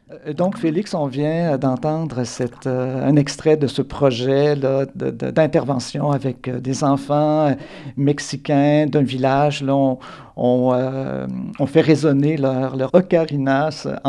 Donc, Félix, on vient d'entendre un extrait de ce projet là, d'intervention avec des enfants mexicains d'un village. Là, on fait résonner leur ocarinas